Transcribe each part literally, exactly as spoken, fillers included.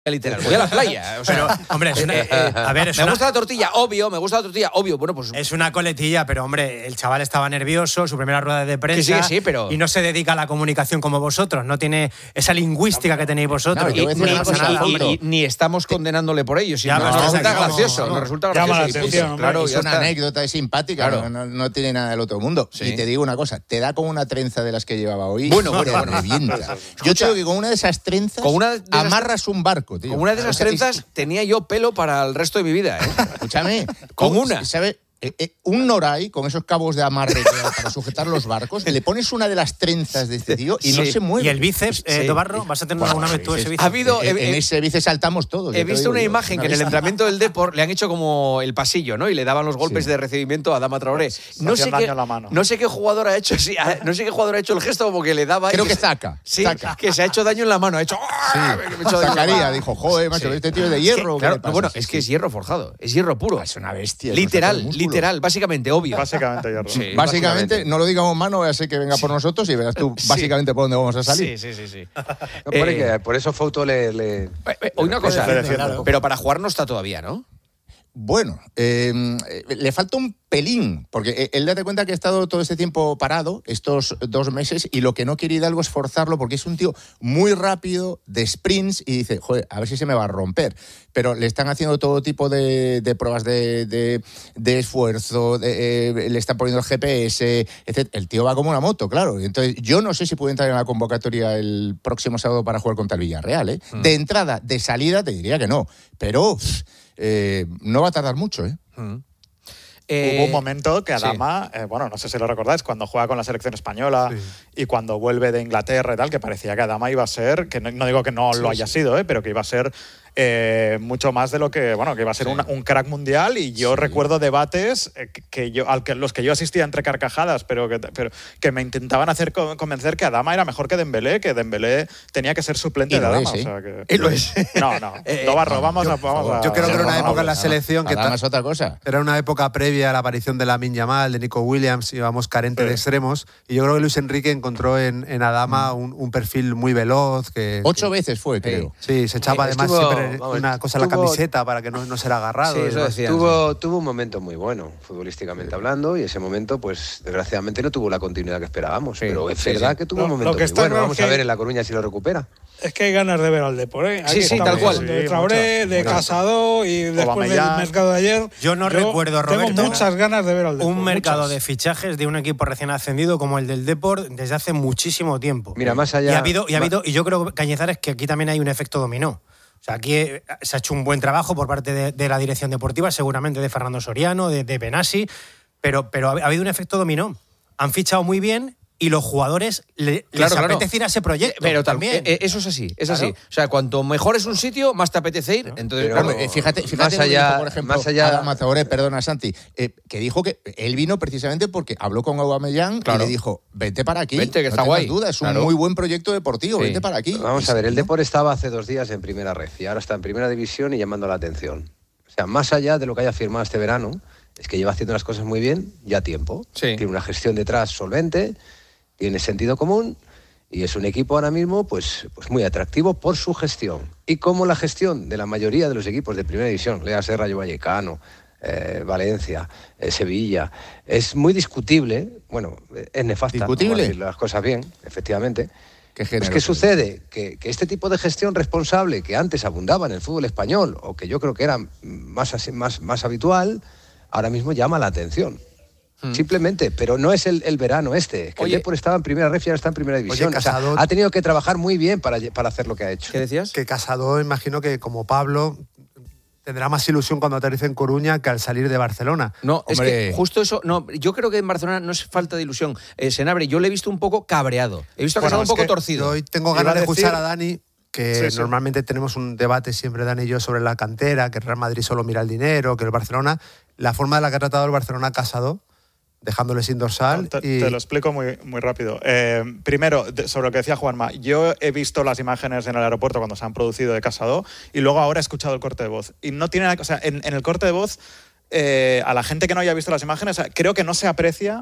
Literal, voy a la playa. O sea, pero, hombre, es una, eh, eh, a ver, es me una, gusta la tortilla, obvio, me gusta la tortilla, obvio. Bueno, pues es una coletilla, pero hombre, el chaval estaba nervioso, su primera rueda de prensa. Que sí, que sí, pero... Y no se dedica a la comunicación como vosotros, no tiene esa lingüística que tenéis vosotros. Claro, y, y, ni, no pasa nada, y, y, y, ni estamos condenándole por ello, sino Ya, nos no, resulta no, gracioso, no, no. nos resulta Llama gracioso. la atención, y, claro, es ya una está. anécdota, es simpática, Claro. no, no, no tiene nada del otro mundo. Sí. Y te digo una cosa, te da como una trenza de las que llevaba hoy. Bueno, te bueno, bueno. revienta. Yo te digo que con una de esas trenzas Con una de esas- amarras un barco, tío. Con una de esas O sea, trenzas tenía yo pelo para el resto de mi vida, ¿eh? Escúchame. Con una. ¿Sabes? Eh, eh, un noray con esos cabos de amarre que- para sujetar los barcos, le pones una de las trenzas de este tío y Sí. no se mueve. Y el bíceps, eh, Sí. Dobarro, ¿vas a tener Bueno, alguna vez tú sí, ese sí. bíceps? Ha habido- En, eh, en eh, ese bice saltamos todos. He ya te visto digo una yo. imagen Una que en el vez- entrenamiento del Depor le han hecho como el pasillo, ¿no? Y le daban los golpes Sí. de recibimiento a Adama Traoré. No hacían sé, daño qué, a la mano. no sé qué jugador ha hecho así, no sé qué jugador ha hecho el gesto como que le daba. y Creo que se- Zaka. Sí, Zaka. que se ha hecho daño en la mano. Ha hecho. Sí. ¡ah! Me he hecho daño en la Zacarías mano. dijo, joder, macho, Sí. este tío es de hierro. ¿o qué Claro, le pasa? bueno, Sí, es sí. que es hierro forjado, es hierro puro. Es una bestia. es un saco de Literal, músculo. literal, básicamente, obvio. Básicamente, hierro. Sí, Básicamente, no lo digamos más, no voy a ser que venga por nosotros y verás tú Sí. básicamente por dónde vamos a salir. Sí, sí, sí, sí. No, por, Eh, que por eso Fouto le... le... Eh, eh, Una cosa, Le defiendo. Claro. pero para jugar no está todavía, ¿no? Bueno, eh, le falta un pelín, porque él date cuenta que ha estado todo este tiempo parado, estos dos meses, y lo que no quiere Hidalgo es forzarlo, porque es un tío muy rápido, de sprints, y dice, joder, a ver si se me va a romper. Pero le están haciendo todo tipo de, de pruebas de, de, de esfuerzo, de, eh, le están poniendo el G P S, etcétera. El tío va como una moto, claro. Entonces, yo no sé si puede entrar en la convocatoria el próximo sábado para jugar contra el Villarreal, ¿eh? Mm. De entrada, de salida, te diría que no. Pero eh, no va a tardar mucho, ¿eh? Mm. Hubo un momento que sí. Adama, eh, bueno, no sé si lo recordáis, cuando juega con la selección española Sí. y cuando vuelve de Inglaterra y tal, que parecía que Adama iba a ser, que no, no digo que no Sí, lo haya sí. sido, eh, pero que iba a ser eh, mucho más de lo que, bueno, que iba a ser Sí. una- un crack mundial. Y yo Sí. recuerdo debates eh, que- que yo, al que, los que yo asistía entre carcajadas, pero que, pero que me intentaban hacer co- convencer que Adama era mejor que Dembélé, que Dembélé tenía que ser suplente Y de lo Adama. es, ¿eh? O sea que- Y lo es. No, no. Eh, Dobarro, no, vamos, yo, a, por vamos favor. a... Yo creo que era una vamos a época en la hablar. selección que Adama ta- es otra cosa. era una época previa a la aparición de Lamine Yamal, de Nico Williams, íbamos carente Sí. de extremos, y yo creo que Luis Enrique encontró en, en Adama un, un perfil muy veloz. Que, Ocho que- veces fue, creo. Sí, se echaba Sí, además estuvo- siempre vamos, una cosa en la tuvo- camiseta para que no, no ser agarrado. Sí, y eso demás. decía. Tuvo, tuvo un momento muy bueno, futbolísticamente hablando, y ese momento, pues, desgraciadamente no tuvo la continuidad que esperábamos. Sí, pero es sí, verdad sí. que tuvo Lo- un lo momento que muy está bueno. claro Vamos es a que- ver en La Coruña si lo recupera. Es que hay ganas de ver al Depor, ¿eh? Sí, sí, tal cual. De Sí, Traoré, muchas, de muchas. Casado y después Aubameyang. del mercado de ayer. Yo no recuerdo, Roberto, Tengo muchas ganas de ver al Depor. un mercado muchas. de fichajes de un equipo recién ascendido como el del Depor desde hace muchísimo tiempo. Mira, más allá... Y ha habido, y ha ma- habido, y yo creo, Cañizares, que aquí también hay un efecto dominó. O sea, aquí eh, se ha hecho un buen trabajo por parte de, de la dirección deportiva, seguramente de Fernando Soriano, de, de Benassi, pero, pero ha, ha habido un efecto dominó. Han fichado muy bien y los jugadores le, Claro, les claro. apetece ir a ese proyecto. Pero tal- también. eh, eh, eso es así, es Claro. así. O sea, cuanto mejor es un sitio, más te apetece ir. Entonces, Pero- claro, Claro, eh, fíjate, fíjate más lo que allá- dijo, por ejemplo, más allá- Adama Traoré, perdona, Santi, eh, que dijo que él vino precisamente porque habló con Aubameyang Claro. y le dijo, vete para aquí, Vente, que no está tengas guay. duda, es un Claro. muy buen proyecto deportivo, Sí. vete para aquí. Vamos Y a ver, se el vino. Depor estaba hace dos días en primera red y ahora está en primera división y llamando la atención. O sea, más allá de lo que haya firmado este verano, es que lleva haciendo las cosas muy bien ya tiempo. Sí. Tiene una gestión detrás solvente, tiene sentido común y es un equipo ahora mismo pues, pues muy atractivo por su gestión. Y como la gestión de la mayoría de los equipos de primera división, léase Rayo Vallecano, eh, Valencia, eh, Sevilla, es muy discutible, bueno, es nefasta, ¿Discutible? vamos a decir las cosas bien, efectivamente. Qué Pues generoso. ¿qué sucede? Que, que este tipo de gestión responsable que antes abundaba en el fútbol español o que yo creo que era más, así- más, más habitual, ahora mismo llama la atención. Simplemente, pero no es el, el verano este, es que Oye. el Depor estaba en primera ref y ahora está en primera división. O sea, Casado- ha tenido que trabajar muy bien para, para hacer lo que ha hecho. ¿qué decías? Que Casado, imagino que como Pablo, tendrá más ilusión cuando aterrice en Coruña que al salir de Barcelona. No, es Hombre. que justo eso, no, yo creo que en Barcelona no es falta de ilusión. Eh, Senabre, yo le he visto un poco cabreado. He visto a Bueno, Casado un es poco que Yo torcido. hoy tengo Iba ganas a de escuchar decir- a Dani, que Sí, sí. normalmente tenemos un debate siempre, Dani y yo, sobre la cantera, que el Real Madrid solo mira el dinero, que el Barcelona, la forma de la que ha tratado el Barcelona a Casado, dejándole sin dorsal. Te, y... te lo explico muy, muy rápido. Eh, primero, de- sobre lo que decía Juanma, yo he visto las imágenes en el aeropuerto cuando se han producido de Casado y luego ahora he escuchado el corte de voz. Y no tiene nada, o sea, en, en el corte de voz, eh, a la gente que no haya visto las imágenes, creo que no se aprecia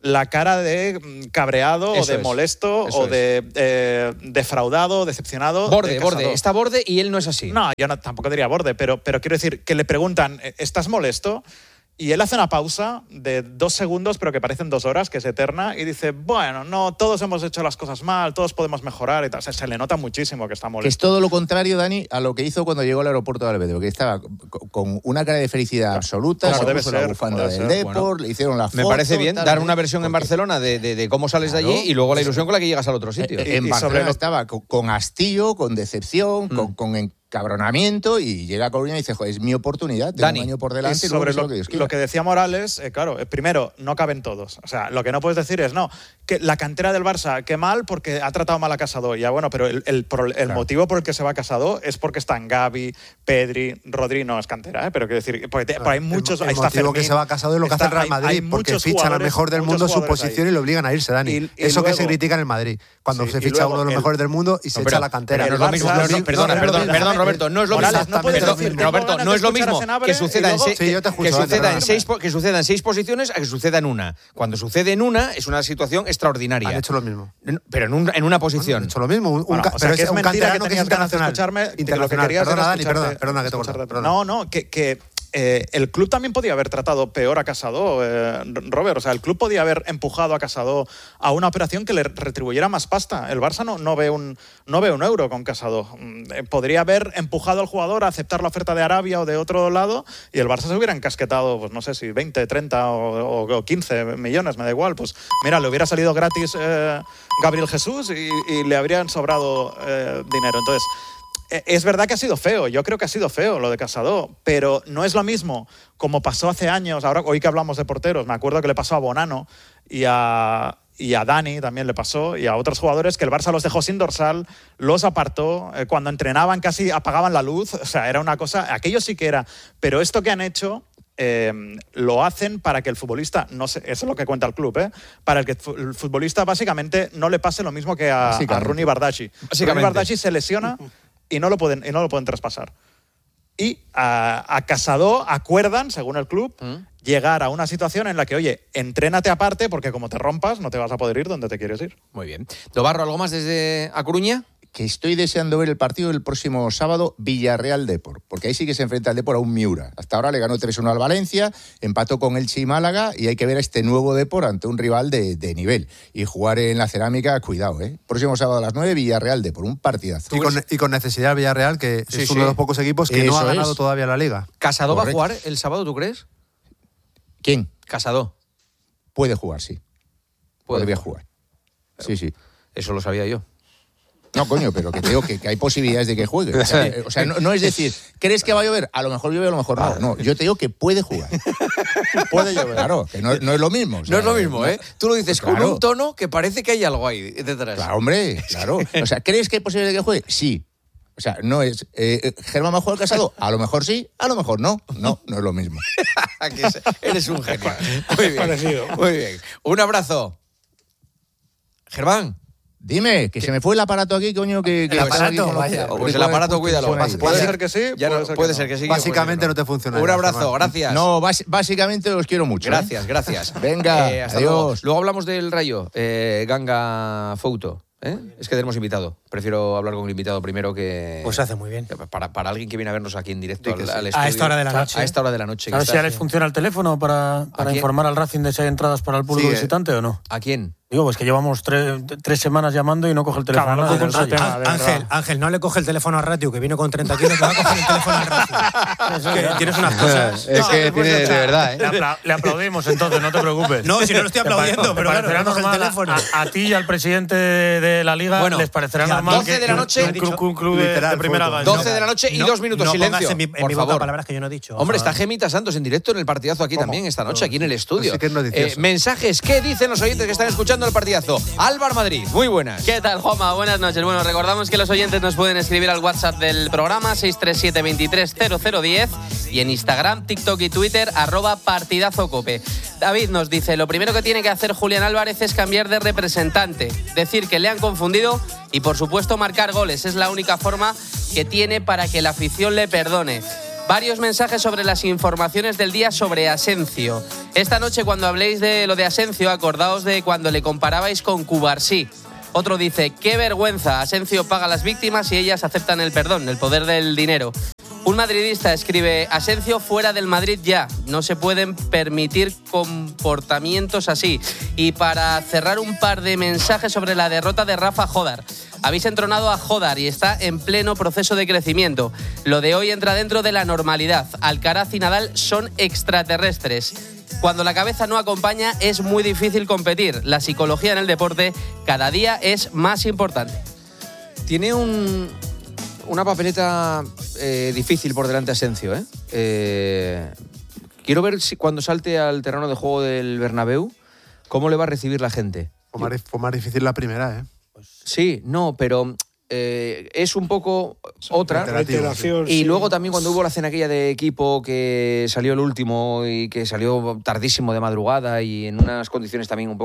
la cara de mm, cabreado Eso o de es, molesto eso o es. de eh, defraudado, decepcionado. Borde, de Casado. borde. Está borde y él no es así. No, yo no, tampoco diría borde, pero, pero quiero decir que le preguntan, ¿estás molesto? Y él hace una pausa de dos segundos, pero que parecen dos horas, que es eterna, y dice, bueno, no, todos hemos hecho las cosas mal, todos podemos mejorar y tal. O sea, se le nota muchísimo que está Que es molesto. todo lo contrario, Dani, a lo que hizo cuando llegó al aeropuerto de Albedeo, que estaba co- con una cara de felicidad absoluta, Como se debe puso la ser, bufanda como del debe ser. Depor, Bueno, le hicieron la foto. Me parece bien tal, dar ¿eh? una versión en Porque, Barcelona de, de- de cómo sales de Claro. allí y luego la ilusión con la que llegas al otro sitio. eh, En Y- y Barcelona sobre lo- estaba con, con hastío, con decepción, Mm. con, con encabronamiento, y llega a Coruña y dice, joder, es mi oportunidad, tengo Dani, un año por Y delante y, luego sobre es lo, lo, que Dios quiera. lo que decía Morales, eh, claro, eh, primero, no caben todos. O sea, lo que no puedes decir es, no, que la cantera del Barça, qué mal porque ha tratado mal a Casado. Ya bueno, pero el, el, pro- el Claro. motivo por el que se va a Casado es porque están Gavi, Pedri, Rodri, no es cantera, ¿eh? Pero quiero decir, porque te- pero hay muchos... El, ahí el está motivo que Fermín, se va a Casado es lo que hace el está- Real hay- Madrid, hay porque muchos ficha a lo jugadores- mejor del muchos mundo a su jugadores ahí. posición y lo obligan a irse, Dani. Y- y Eso que se luego- critica en el Madrid, cuando Sí, se y ficha a luego uno de los el- mejores del mundo y se No, echa pero- a la cantera. pero el no es lo mismo, Barça- no es lo- sí, perdona, no, perdón, no, perdón, no, Roberto, no es lo Morales, mismo. no puedes Perdón, decir, Roberto, luego no es lo ganas de mismo escuchar a que Senabre suceda, y en, luego- se- Sí, yo te escucho, que, Dani, suceda en perdona. seis, po- que suceda en seis posiciones a que suceda en una. Cuando sucede en una es una situación extraordinaria. Han hecho lo mismo. Pero en, un- en una Han posición. hecho lo mismo. Un, un Bueno, ca- o sea, pero que es es un mentira que canterano que es tenías ganas de internacional. escucharme, que lo que Internacional. querías Perdona, era Dani, escucharte- perdona, perdona que te escucharte. corto, perdona. No, no, que, que eh, el club también podía haber tratado peor a Casado, eh, Robert. O sea, el club podía haber empujado a Casado a una operación que le retribuyera más pasta. El Barça no, no, ve, un, no ve un euro con Casado. Mm, eh, Podría haber empujado al jugador a aceptar la oferta de Arabia o de otro lado y el Barça se hubiera encasquetado, pues no sé si veinte, treinta o, o quince millones, me da igual. Pues mira, le hubiera salido gratis eh, Gabriel Jesús y, y le habrían sobrado eh, dinero. Entonces, es verdad que ha sido feo, yo creo que ha sido feo lo de Casado, pero no es lo mismo como pasó hace años, ahora hoy que hablamos de porteros, me acuerdo que le pasó a Bonano y a, y a Dani también le pasó, y a otros jugadores que el Barça los dejó sin dorsal, los apartó, eh, cuando entrenaban casi apagaban la luz, o sea, era una cosa, aquello sí que era, pero esto que han hecho... Eh, lo hacen para que el futbolista, no sé, eso es lo que cuenta el club, ¿eh? Para el que el futbolista básicamente no le pase lo mismo que a, a Rooney Bardghji. Rooney Bardghji se lesiona y no lo pueden, y no lo pueden traspasar. Y a, a Casado acuerdan, según el club, ¿Mm? llegar a una situación en la que, oye, entrénate aparte porque como te rompas no te vas a poder ir donde te quieres ir. Muy bien. Dobarro, ¿algo más desde A Coruña? Que estoy deseando ver el partido del próximo sábado, Villarreal-Depor, porque ahí sí que se enfrenta al Depor a un Miura. Hasta ahora le ganó tres uno al Valencia, empató con Elche y Málaga, y hay que ver a este nuevo Depor ante un rival de, de nivel. Y jugar en la Cerámica, cuidado, ¿eh? Próximo sábado a las nueve, Villarreal-Depor, un partidazo. Y con, y con necesidad Villarreal, que Sí, es sí. uno de los pocos equipos que no Eso ha ganado es. todavía la Liga. ¿Casado va a Correcto. jugar el sábado, tú crees? ¿Quién? Casado. Puede jugar, sí. Puede Podría jugar. jugar. Sí, sí. Eso lo sabía yo. No, coño, pero que te digo que, que hay posibilidades de que juegue. O sea, eh, o sea, no, no es decir, ¿crees que va a llover? A lo mejor llueve, a lo mejor no. No, yo te digo que puede jugar. Puede llover. Claro, que no, no es lo mismo. o sea, No es lo mismo, no- ¿eh? Tú lo dices con Claro. un tono que parece que hay algo ahí detrás. Claro, hombre, claro. O sea, ¿crees que hay posibilidad de que juegue? Sí. O sea, no es. Eh, ¿Germán va a jugar Casado? A lo mejor sí, a lo mejor no. No, no es lo mismo. Que es- eres un genio. Muy bien. Parecido. Muy bien. Un abrazo. Germán. Dime, que se me fue el aparato aquí, coño, que... que El estaba aquí aparato, con los- vaya. Pues el aparato, cuídalo. Suena ahí. Puede Ya- ser que sí, ya no- puede ser que puede no. ser que sí. Básicamente puede no te ser que funciona. Un ya, abrazo, Germán. gracias. No, bas- básicamente os quiero mucho. ¿eh? Gracias, gracias. Venga, hasta adiós. Luego. Luego hablamos del Rayo. Eh, Ganga Fouto. ¿eh? Es que tenemos invitado. Prefiero hablar con el invitado primero que... Pues hace muy bien. Para, para alguien que viene a vernos aquí en directo Sí, que al, sí. al A estudio. esta hora de la noche. A esta hora de la noche. que A ver si está- ya les funciona el teléfono para, para quién? informar al Racing de si hay entradas para el público Sí, eh. visitante o no. ¿A quién? Digo, pues que llevamos tre- tres semanas llamando y no coge el teléfono. Cada nadie loco del con su Rayo. tema. Á- de Ángel, verdad. Ángel, no le coge el teléfono a Ratio, que vino con treinta kilos, te va a coger el teléfono al Ratio. Que tienes unas cosas. Es que después tiene de echar- verdad, Le, ¿eh? apla- le aplaudimos entonces, no te preocupes. No, si no lo estoy ¿Te pare- aplaudiendo, te pero claro, parecerá no coge el normal teléfono. A, a ti y al presidente de la Liga Bueno, les parecerá ya, normal doce que de la un- noche- un, club- un club de, Literal, de primera fútbol. gana. doce de la noche y No, dos minutos, no silencio. pongas en mi, en por mi boca favor. palabras que yo no he dicho. Hombre, O sea, está Gemita Santos en directo en el partidazo aquí también esta noche, aquí en el estudio. Así que es noticioso. Eh, mensajes, ¿qué dicen los oyentes que están escuchando el partidazo? Álvaro Madrid, muy buenas. ¿Qué tal, Juanma? Buenas noches. Bueno, recordamos que los oyentes nos pueden escribir al WhatsApp del programa seis tres siete, veintitrés cero cero diez y en Instagram, TikTok y Twitter, arroba partidazocope. David nos dice, lo primero que tiene que hacer Julián Álvarez es cambiar de representante, decir que le han confundido y, por supuesto, marcar goles. Es la única forma que tiene para que la afición le perdone. Varios mensajes sobre las informaciones del día sobre Asencio. Esta noche, cuando habléis de lo de Asencio, acordaos de cuando le comparabais con Cubarsí. Otro dice, qué vergüenza, Asencio paga a las víctimas y ellas aceptan el perdón, el poder del dinero. Un madridista escribe, Asencio fuera del Madrid ya, no se pueden permitir comportamientos así. Y para cerrar, un par de mensajes sobre la derrota de Rafa Jodar. Habéis entronado a Jodar y está en pleno proceso de crecimiento. Lo de hoy entra dentro de la normalidad. Alcaraz y Nadal son extraterrestres. Cuando la cabeza no acompaña es muy difícil competir. La psicología en el deporte cada día es más importante. Tiene un, una papeleta eh, difícil por delante Asencio, ¿eh? Eh, quiero ver si cuando salte al terreno de juego del Bernabéu, cómo le va a recibir la gente. Fue más, fue más difícil la primera, ¿eh? Sí, no, pero eh, es un poco otra. Reiteración, Y sí. luego también cuando hubo la cena aquella de equipo que salió el último y que salió tardísimo de madrugada y en unas condiciones también un poco